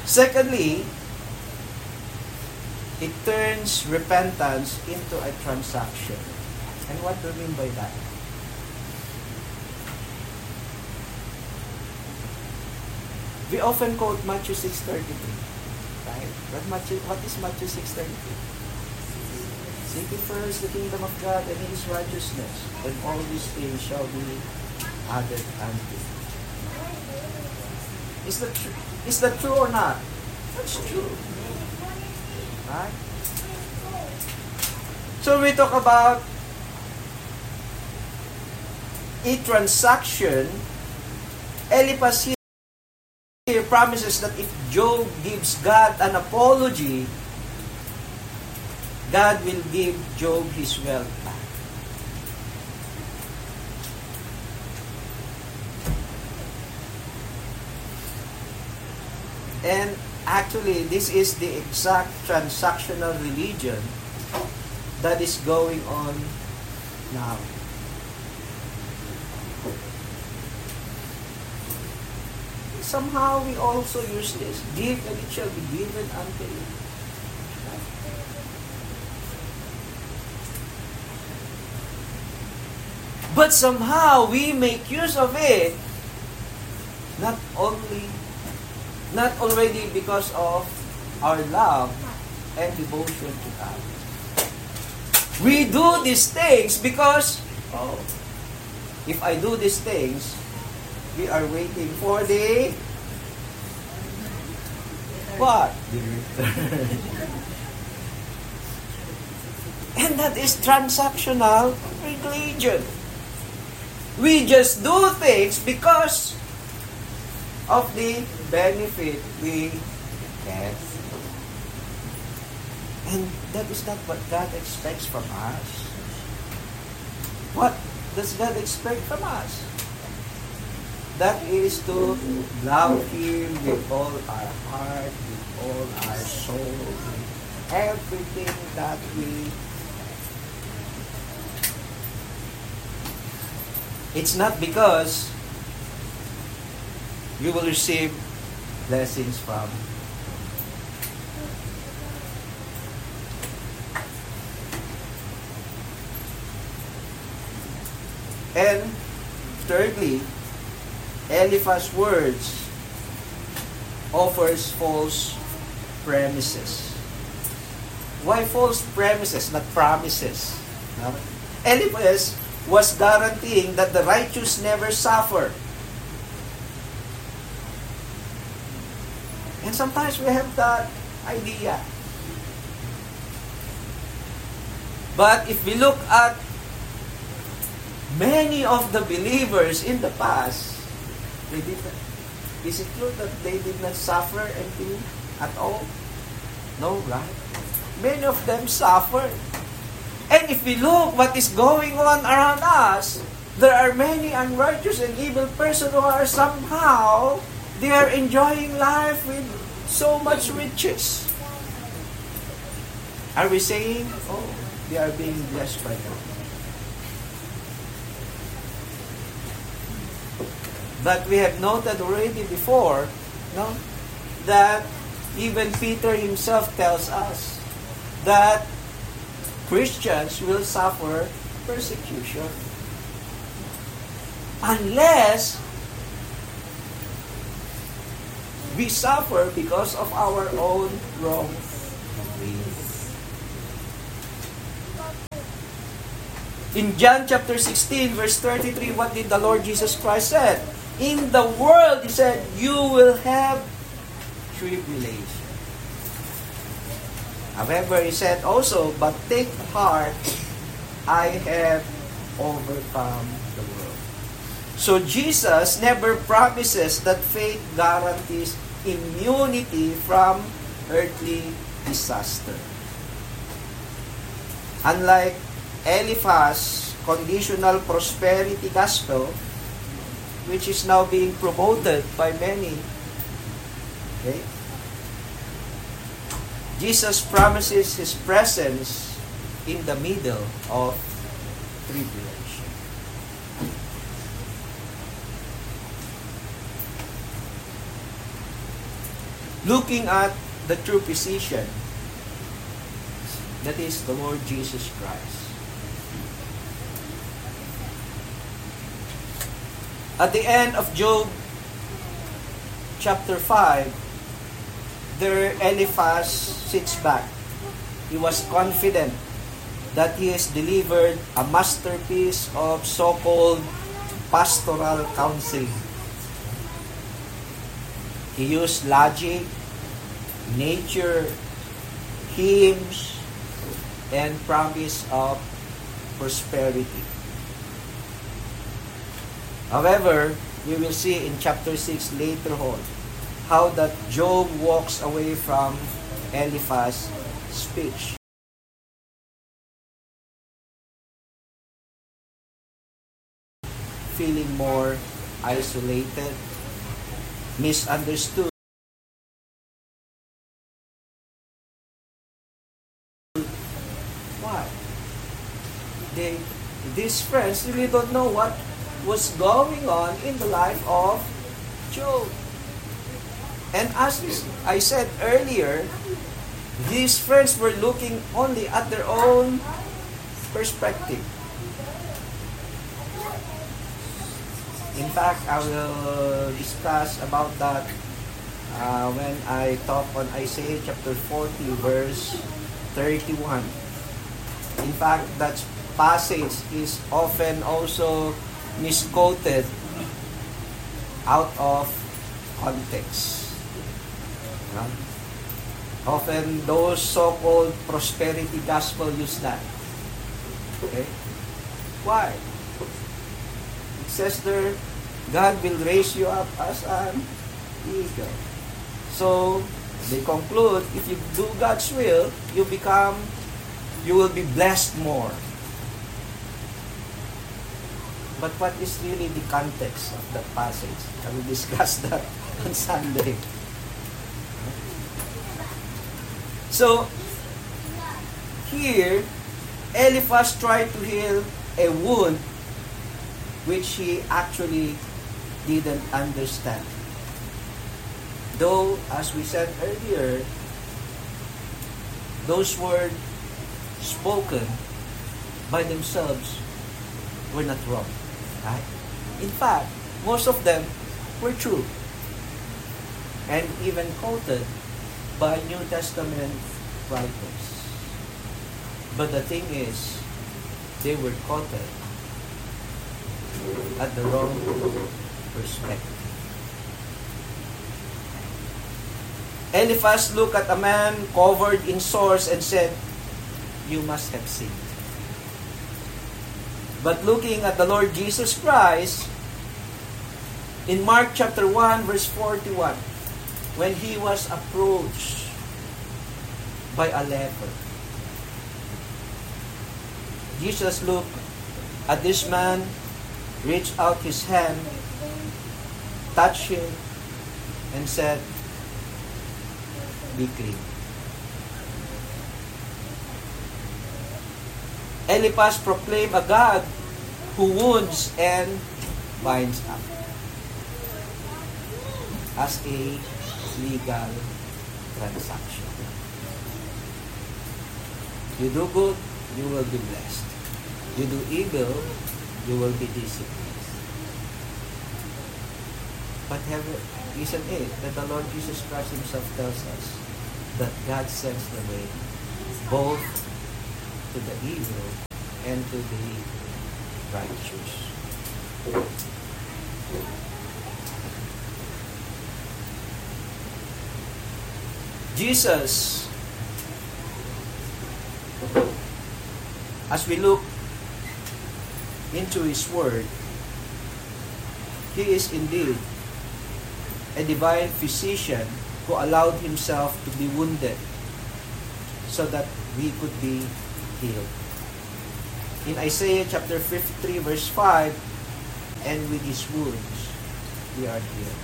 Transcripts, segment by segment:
Secondly, it turns repentance into a transaction. And what do we mean by that? We often quote Matthew 6:33, right? What is Matthew 6:33? Seek ye first the kingdom of God and His righteousness, and all these things shall be added unto you. Is that true or not? That's true. Right? So we talk about a transaction. Eliphaz here promises that if Job gives God an apology, God will give Job his wealth back. And actually, this is the exact transactional religion that is going on now. Somehow we also use this. Give and it shall be given unto you. But somehow we make use of it not already because of our love and devotion to God. We do these things because, if I do these things, we are waiting for the what? The return. And that is transactional religion. We just do things because of the benefit we get. And that is not what God expects from us. What does God expect from us? That is to love Him with all our heart, with all our soul, with everything that we. It's not because you will receive blessings from. And thirdly, Eliphaz's words offers false premises. Why false premises, not promises? Eliphaz was guaranteeing that the righteous never suffer. And sometimes we have that idea. But if we look at many of the believers in the past, is it true that they did not suffer anything at all? No, right? Many of them suffered. And if we look what is going on around us, there are many unrighteous and evil persons who are somehow, they are enjoying life with so much riches. Are we saying, they are being blessed by God? But we have noted already before, that even Peter himself tells us that Christians will suffer persecution unless we suffer because of our own wrongdoing. In John chapter 16, verse 33, what did the Lord Jesus Christ say? In the world, He said, you will have tribulation. However, He said also, but take heart, I have overcome the world. So Jesus never promises that faith guarantees immunity from earthly disaster. Unlike Eliphaz's conditional prosperity gospel, which is now being promoted by many, okay? Jesus promises His presence in the middle of tribulation. looking at the true physician, that is the Lord Jesus Christ. At the end of Job chapter 5, there Eliphaz sits back. He was confident that he has delivered a masterpiece of so-called pastoral counseling. He used logic, nature, hymns, and promise of prosperity. However, we will see in chapter 6 later on how that Job walks away from Eliphaz's speech. Feeling more isolated, misunderstood. Why? These friends really don't know what was going on in the life of Job. And as I said earlier, these friends were looking only at their own perspective. In fact, I will discuss about that when I talk on Isaiah chapter 40 verse 31. In fact, that passage is often also misquoted out of context. Often those so-called prosperity gospel use that. Okay? Why? It says there, God will raise you up as an eagle. So, they conclude, if you do God's will, you will be blessed more. But what is really the context of that passage? I will discuss that on Sunday. So, here, Eliphaz tried to heal a wound which he actually didn't understand. Though, as we said earlier, those words spoken by themselves were not wrong. Right? In fact, most of them were true. And even quoted by New Testament writers. But the thing is, they were quoted at the wrong perspective. Eliphaz looked at a man covered in sores and said, "You must have sinned." But looking at the Lord Jesus Christ, in Mark chapter 1 verse 41, when he was approached by a leper, Jesus looked at this man, reached out his hand, touched him, and said, "Be clean." Eliphaz proclaimed a God who wounds and binds up as a legal transaction. You do good, you will be blessed. You do evil, you will be disciplined. But isn't it that the Lord Jesus Christ Himself tells us that God sends the way both to the evil and to the righteous. Jesus, as we look into His Word, He is indeed a divine physician who allowed Himself to be wounded so that we could be healed. In Isaiah chapter 53 verse 5, "And with His wounds we are healed."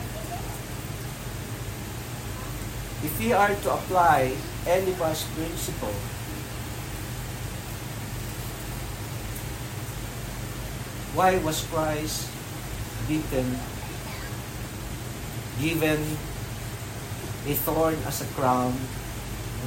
If we are to apply Eliphaz's principle, why was Christ beaten, given a thorn as a crown,